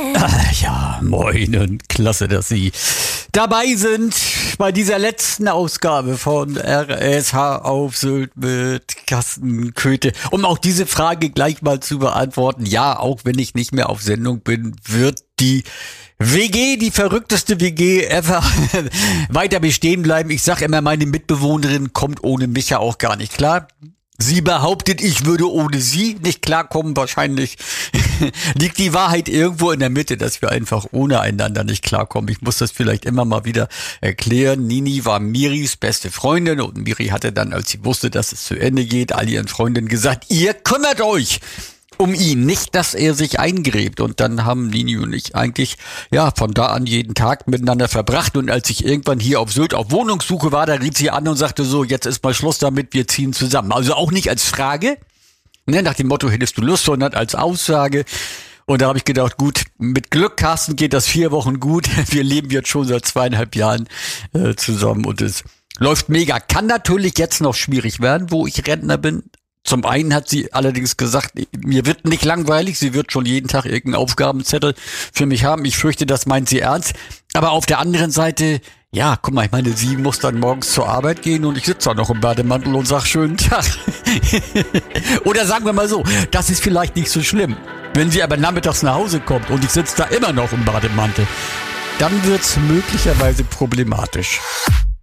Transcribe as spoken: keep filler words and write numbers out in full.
Ja, moin und klasse, dass Sie dabei sind bei dieser letzten Ausgabe von R S H auf Sylt mit Carsten Köthe. Um auch diese Frage gleich mal zu beantworten, ja, auch wenn ich nicht mehr auf Sendung bin, wird die W G, die verrückteste W G ever, weiter bestehen bleiben. Ich sag immer, meine Mitbewohnerin kommt ohne mich ja auch gar nicht klar. Sie behauptet, ich würde ohne sie nicht klarkommen. Wahrscheinlich liegt die Wahrheit irgendwo in der Mitte, dass wir einfach ohne einander nicht klarkommen. Ich muss das vielleicht immer mal wieder erklären. Nini war Miris beste Freundin und Miri hatte dann, als sie wusste, dass es zu Ende geht, all ihren Freundinnen gesagt, ihr kümmert euch um ihn, nicht, dass er sich eingräbt. Und dann haben Nini und ich eigentlich, ja, von da an jeden Tag miteinander verbracht. Und als ich irgendwann hier auf Sylt auf Wohnungssuche war, da rief sie an und sagte so, jetzt ist mal Schluss damit, wir ziehen zusammen. Also auch nicht als Frage, ne, nach dem Motto, hättest du Lust, sondern als Aussage. Und da habe ich gedacht, gut, mit Glück, Carsten, geht das vier Wochen gut. Wir leben jetzt schon seit zweieinhalb Jahren äh, zusammen und es läuft mega. Kann natürlich jetzt noch schwierig werden, wo ich Rentner bin. Zum einen hat sie allerdings gesagt, mir wird nicht langweilig, sie wird schon jeden Tag irgendeinen Aufgabenzettel für mich haben. Ich fürchte, das meint sie ernst. Aber auf der anderen Seite, ja, guck mal, ich meine, sie muss dann morgens zur Arbeit gehen und ich sitze da noch im Bademantel und sag schönen Tag. Oder sagen wir mal so, das ist vielleicht nicht so schlimm. Wenn sie aber nachmittags nach Hause kommt und ich sitze da immer noch im Bademantel, dann wird's möglicherweise problematisch.